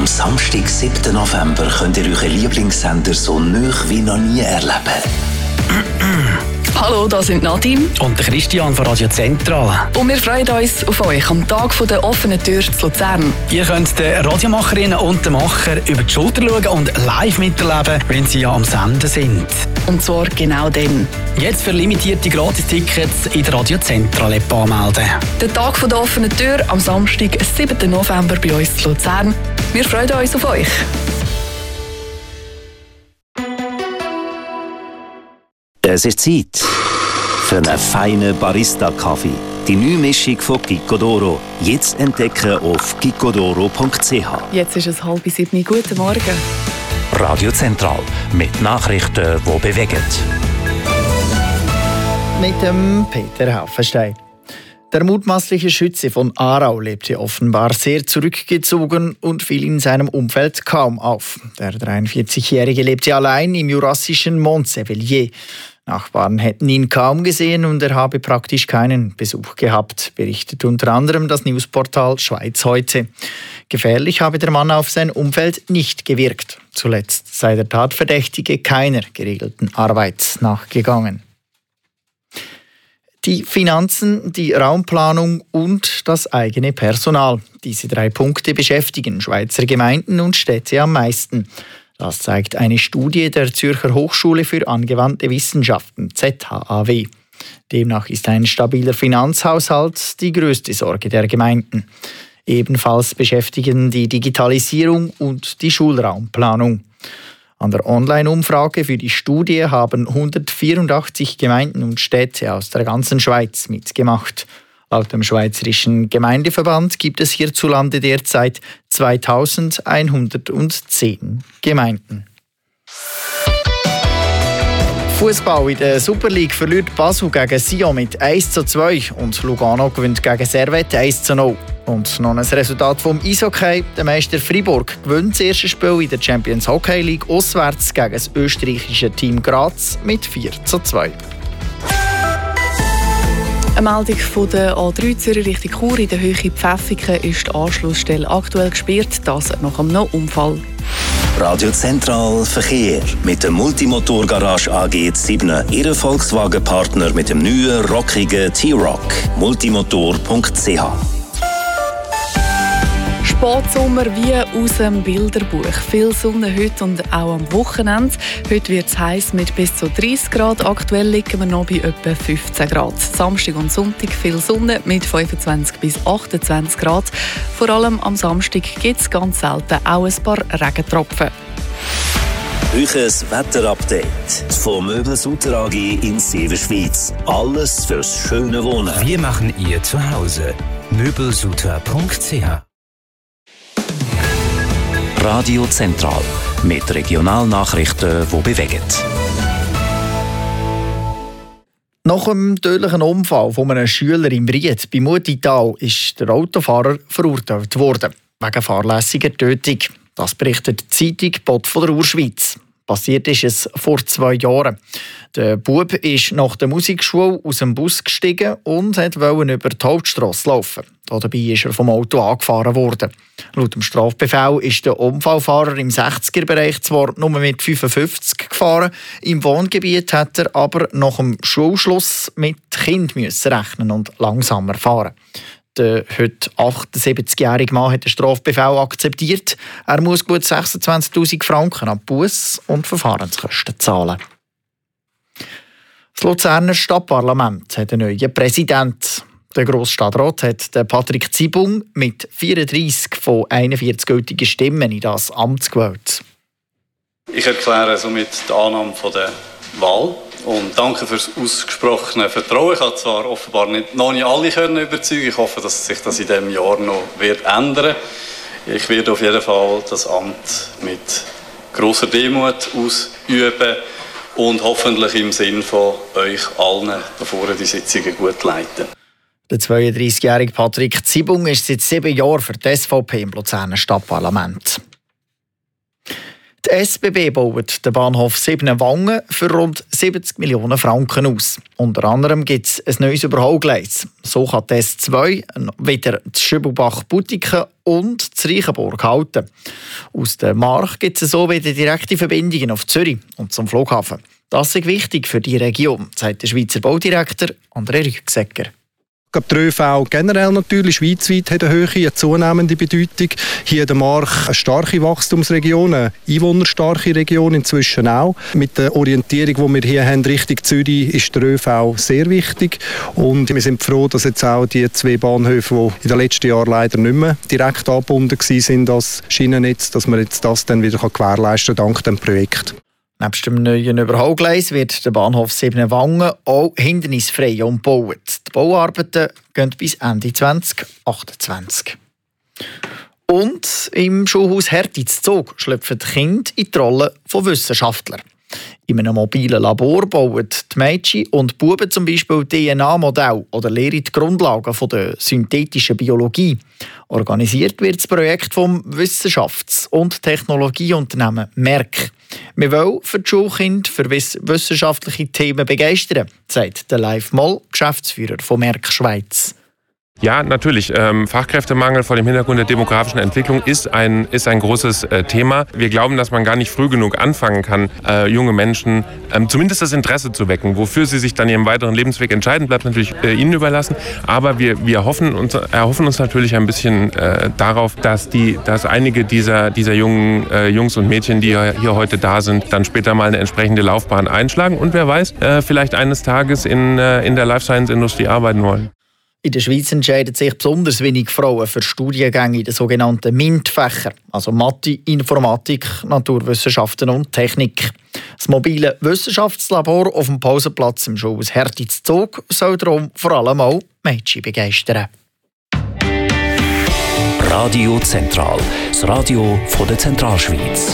Samstag, 7. November, könnt ihr euren Lieblingssender so nah wie noch nie erleben. Hallo, das sind Nadine und der Christian von Radio Zentral. Und wir freuen uns auf euch am Tag der offenen Tür zu Luzern. Ihr könnt den Radiomacherinnen und den Macher über die Schulter schauen und live miterleben, wenn sie ja am Senden sind. Und zwar genau dann. Jetzt für limitierte Gratistickets in der Radio Zentral App anmelden. Der Tag der offenen Tür am Samstag, 7. November bei uns zu Luzern. Wir freuen uns auf euch. Es ist Zeit für einen feinen Barista-Kaffee. Die neue Mischung von Gicodoro. Jetzt entdecken auf gicodoro.ch. Jetzt ist es 6:30. Guten Morgen. Radio Zentral mit Nachrichten, die bewegen. Mit dem Peter Haufenstein. Der mutmaßliche Schütze von Aarau lebte offenbar sehr zurückgezogen und fiel in seinem Umfeld kaum auf. Der 43-Jährige lebte allein im jurassischen Montsevellier. Nachbarn hätten ihn kaum gesehen und er habe praktisch keinen Besuch gehabt, berichtet unter anderem das Newsportal Schweiz heute. Gefährlich habe der Mann auf sein Umfeld nicht gewirkt. Zuletzt sei der Tatverdächtige keiner geregelten Arbeit nachgegangen. Die Finanzen, die Raumplanung und das eigene Personal. Diese 3 Punkte beschäftigen Schweizer Gemeinden und Städte am meisten. Das zeigt eine Studie der Zürcher Hochschule für angewandte Wissenschaften, ZHAW. Demnach ist ein stabiler Finanzhaushalt die grösste Sorge der Gemeinden. Ebenfalls beschäftigen die Digitalisierung und die Schulraumplanung. An der Online-Umfrage für die Studie haben 184 Gemeinden und Städte aus der ganzen Schweiz mitgemacht. Laut dem Schweizerischen Gemeindeverband gibt es hierzulande derzeit 2110 Gemeinden. Fußball in der Super League verliert Basel gegen Sion mit 1:2 und Lugano gewinnt gegen Servette 1:0. Und noch ein Resultat vom Eishockey. Der Meister Fribourg gewinnt das erste Spiel in der Champions Hockey League auswärts gegen das österreichische Team Graz mit 4:2. Eine Meldung von der A3 Zürich Richtung Chur in der Höhe Pfäffiken ist die Anschlussstelle aktuell gesperrt, das nach einem Unfall. Radio Zentral Verkehr mit der Multimotor-Garage AG Zibne, Ihr Volkswagen-Partner mit dem neuen, rockigen T-Roc. Multimotor.ch. Spatsommer wie aus dem Bilderbuch. Viel Sonne heute und auch am Wochenende. Heute wird es heiß mit bis zu 30 Grad. Aktuell liegen wir noch bei etwa 15 Grad. Samstag und Sonntag viel Sonne mit 25 bis 28 Grad. Vor allem am Samstag gibt es ganz selten auch ein paar Regentropfen. Euches Wetterupdate von Möbelsutter AG in Severschweiz. Alles fürs schöne Wohnen. Wir machen ihr zu Hause. Möbelsutter.ch. Radio Zentral mit Regionalnachrichten, die bewegen. Nach einem tödlichen Unfall von einem Schüler im Ried bei Mutital ist der Autofahrer verurteilt worden, wegen fahrlässiger Tötung. Das berichtet die Zeitung Bot von der Urschweiz. Passiert ist es vor 2 Jahren. Der Bub ist nach der Musikschule aus dem Bus gestiegen und wollte über die Hauptstrasse laufen. Dabei ist er vom Auto angefahren worden. Laut dem Strafbefehl ist der Unfallfahrer im 60er-Bereich zwar nur mit 55 gefahren, im Wohngebiet hat er aber nach dem Schulschluss mit Kind rechnen und langsamer fahren. Der heute 78-jährige Mann hat den Strafbefehl akzeptiert. Er muss gut 26'000 Franken an Buß- und Verfahrenskosten zahlen. Das Luzerner Stadtparlament hat einen neuen Präsidenten. Der Grossstadtrat hat Patrick Zibung mit 34 von 41 gültigen Stimmen in das Amt gewählt. Ich erkläre somit die Annahme der Wahl und danke für das ausgesprochene Vertrauen. Ich habe zwar offenbar noch nicht alle überzeugen. Ich hoffe, dass sich das in diesem Jahr noch wird ändern. Ich werde auf jeden Fall das Amt mit grosser Demut ausüben und hoffentlich im Sinn von euch allen bevor die Sitzungen gut leiten. Der 32-jährige Patrick Zibung ist seit 7 Jahren für die SVP im Luzerner Stadtparlament. Die SBB baut den Bahnhof Sibnenwangen für rund 70 Millionen Franken aus. Unter anderem gibt es ein neues Überholgleis. So kann die S2 wieder das Schübelbach-Butiken und das Reichenburg halten. Aus der Mark gibt es so wieder direkte Verbindungen auf Zürich und zum Flughafen. Das ist wichtig für die Region, sagt der Schweizer Baudirektor André Rüegsegger. Der ÖV generell natürlich schweizweit hat eine zunehmende Bedeutung. Hier in der Mark eine starke Wachstumsregion, eine einwohnerstarke Region inzwischen auch. Mit der Orientierung, die wir hier haben, Richtung Zürich, ist der ÖV sehr wichtig. Und wir sind froh, dass jetzt auch die 2 Bahnhöfe, die in den letzten Jahren leider nicht mehr direkt angebunden waren, das Schienennetz, dass man jetzt das dann wieder gewährleisten kann, dank dem Projekt. Neben dem neuen Überholgleis wird der Bahnhof Sibnenwangen auch hindernisfrei umgebaut. Die Bauarbeiten gehen bis Ende 2028. Und im Schulhaus Hertitz-Zog schlüpfen die Kinder in die Rolle von Wissenschaftlern. In einem mobilen Labor bauen die Mädchen und Buben zum Beispiel DNA-Modelle oder lehren die Grundlagen der synthetischen Biologie. Organisiert wird das Projekt vom Wissenschafts- und Technologieunternehmen Merck. Wir wollen für die Schulkinder für wissenschaftliche Themen begeistern, sagt der Live Moll, Geschäftsführer von Merck Schweiz. Ja, natürlich. Fachkräftemangel vor dem Hintergrund der demografischen Entwicklung ist ein großes Thema. Wir glauben, dass man gar nicht früh genug anfangen kann, junge Menschen zumindest das Interesse zu wecken. Wofür sie sich dann ihren weiteren Lebensweg entscheiden, bleibt natürlich ihnen überlassen. Aber wir erhoffen uns natürlich ein bisschen darauf, dass einige dieser jungen Jungs und Mädchen, die hier heute da sind, dann später mal eine entsprechende Laufbahn einschlagen und wer weiß, vielleicht eines Tages in der Life-Science-Industrie arbeiten wollen. In der Schweiz entscheiden sich besonders wenig Frauen für Studiengänge in den sogenannten MINT-Fächern, also Mathe, Informatik, Naturwissenschaften und Technik. Das mobile Wissenschaftslabor auf dem Pausenplatz im Schulhaus Hertitz-Zog soll darum vor allem auch Mädchen begeistern. Radio Zentral, das Radio von der Zentralschweiz.